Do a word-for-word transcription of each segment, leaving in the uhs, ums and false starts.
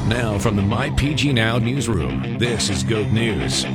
Now from the My P G Now newsroom, this is Goat News.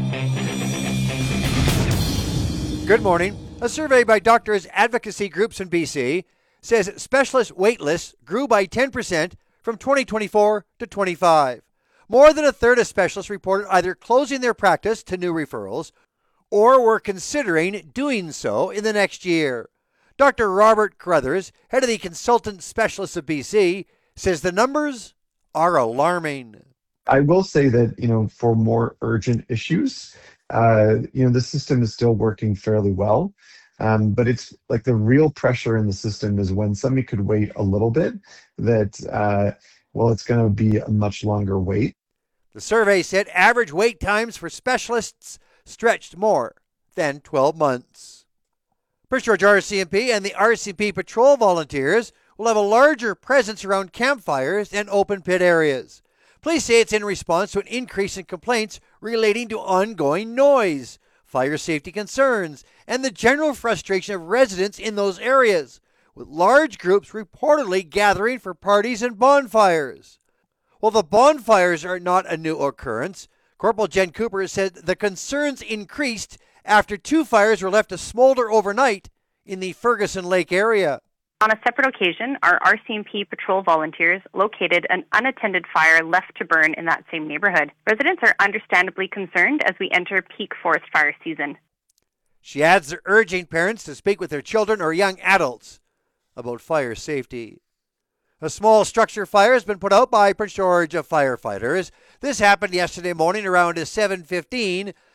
Good morning. A survey by doctors' advocacy groups in B C says specialist wait lists grew by ten percent from twenty twenty-four to twenty-five. More than a third of specialists reported either closing their practice to new referrals or were considering doing so in the next year. Doctor Robert Carruthers, head of the Consultant Specialists of B C, says the numbers are alarming. I will say that, you know, for more urgent issues, uh, you know, the system is still working fairly well. Um, but it's like the real pressure in the system is when somebody could wait a little bit, that, uh, well, it's going to be a much longer wait. The survey said average wait times for specialists stretched more than twelve months. Prince George R C M P and the R C M P patrol volunteers will have a larger presence around campfires and open pit areas. Police say it's in response to an increase in complaints relating to ongoing noise, fire safety concerns, and the general frustration of residents in those areas, with large groups reportedly gathering for parties and bonfires. While the bonfires are not a new occurrence, Corporal Jen Cooper said the concerns increased after two fires were left to smolder overnight in the Ferguson Lake area. On a separate occasion, our R C M P patrol volunteers located an unattended fire left to burn in that same neighborhood. Residents are understandably concerned as we enter peak forest fire season. She adds they're urging parents to speak with their children or young adults about fire safety. A small structure fire has been put out by Prince George firefighters. This happened yesterday morning around seven fifteen